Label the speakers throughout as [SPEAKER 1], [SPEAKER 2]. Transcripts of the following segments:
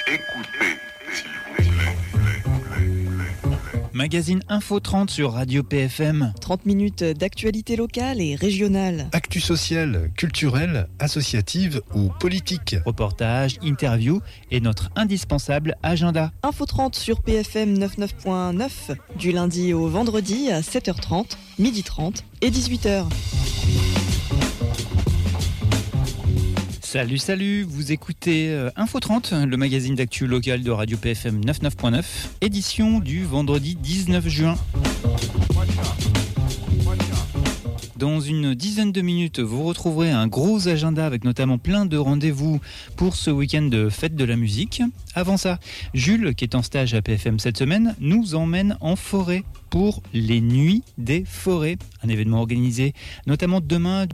[SPEAKER 1] Écoutez, s'il vous plaît.
[SPEAKER 2] Magazine Info 30 sur Radio PFM.
[SPEAKER 3] 30 minutes d'actualité locale et régionale.
[SPEAKER 4] Actu sociale, culturelle, associative ou politique.
[SPEAKER 2] Reportages, interviews et notre indispensable agenda.
[SPEAKER 3] Info 30 sur PFM 99.9 du lundi au vendredi à 7h30, 12h30 et 18h.
[SPEAKER 2] Salut, vous écoutez Info 30, le magazine d'actu local de Radio PFM 99.9, édition du vendredi 19 juin. Dans une dizaine de minutes, vous retrouverez un gros agenda avec notamment plein de rendez-vous pour ce week-end de fête de la musique. Avant ça, Jules, qui est en stage à PFM cette semaine, nous emmène en forêt pour les Nuits des forêts, un événement organisé notamment demain.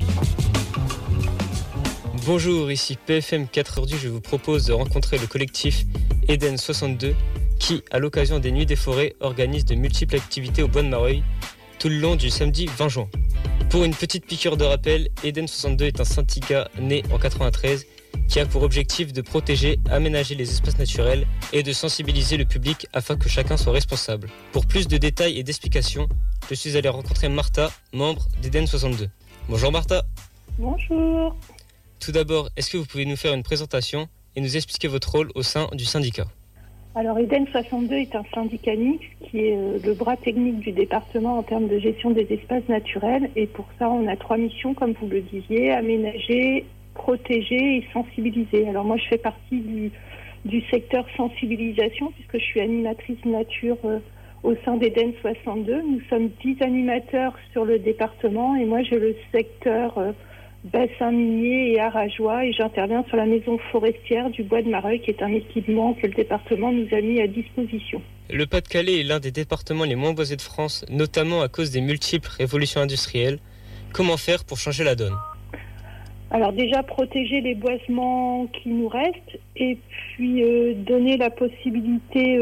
[SPEAKER 5] Bonjour, ici PFM 4. Aujourd'hui, je vous propose de rencontrer le collectif Eden 62 qui, à l'occasion des Nuits des Forêts, organise de multiples activités au Bois de Mareuil tout le long du samedi 20 juin. Pour une petite piqûre de rappel, Eden 62 est un syndicat né en 93 qui a pour objectif de protéger, aménager les espaces naturels et de sensibiliser le public afin que chacun soit responsable. Pour plus de détails et d'explications, je suis allé rencontrer Martha, membre d'Eden 62. Bonjour Martha.
[SPEAKER 6] Bonjour.
[SPEAKER 5] Tout d'abord, est-ce que vous pouvez nous faire une présentation et nous expliquer votre rôle au sein du syndicat ?
[SPEAKER 6] Alors Eden 62 est un syndicat mixte qui est le bras technique du département en termes de gestion des espaces naturels. Et pour ça, on a 3 missions, comme vous le disiez: aménager, protéger et sensibiliser. Alors moi, je fais partie du secteur sensibilisation puisque je suis animatrice nature au sein d'Eden 62. Nous sommes 10 animateurs sur le département et moi, j'ai le secteur bassin minier et arageois et j'interviens sur la maison forestière du Bois de Mareuil qui est un équipement que le département nous a mis à disposition.
[SPEAKER 5] Le Pas-de-Calais est l'un des départements les moins boisés de France, notamment à cause des multiples révolutions industrielles. Comment faire pour changer la donne ?
[SPEAKER 6] Alors déjà protéger les boisements qui nous restent et puis donner la possibilité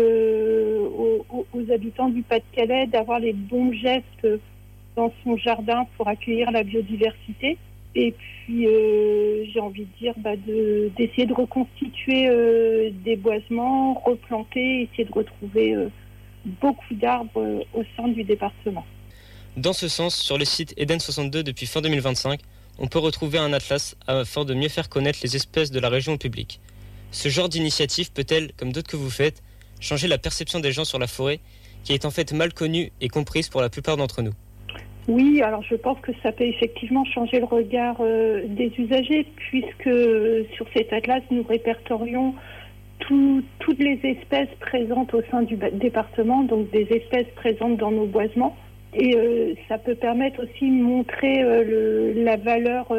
[SPEAKER 6] aux habitants du Pas-de-Calais d'avoir les bons gestes dans son jardin pour accueillir la biodiversité. Et puis, j'ai envie de dire d'essayer de reconstituer des boisements, replanter, essayer de retrouver beaucoup d'arbres au sein du département.
[SPEAKER 5] Dans ce sens, sur le site Eden 62 depuis fin 2025, on peut retrouver un atlas afin de mieux faire connaître les espèces de la région au public. Ce genre d'initiative peut-elle, comme d'autres que vous faites, changer la perception des gens sur la forêt, qui est en fait mal connue et comprise pour la plupart d'entre nous ?
[SPEAKER 6] Oui, alors je pense que ça peut effectivement changer le regard des usagers puisque sur cet atlas, nous répertorions toutes les espèces présentes au sein du département, donc des espèces présentes dans nos boisements. Et ça peut permettre aussi de montrer la valeur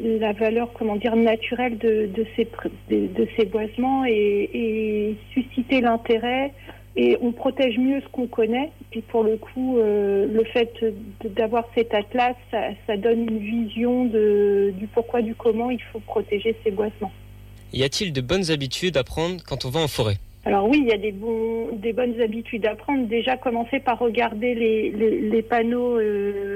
[SPEAKER 6] naturelle de ces boisements et susciter l'intérêt. Et on protège mieux ce qu'on connaît. Et pour le coup, le fait d'avoir cet atlas, ça donne une vision du pourquoi, du comment il faut protéger ces boisements.
[SPEAKER 5] Y a-t-il de bonnes habitudes à prendre quand on va en forêt ?
[SPEAKER 6] Alors oui, il y a des bonnes habitudes à prendre. Déjà, commencer par regarder les panneaux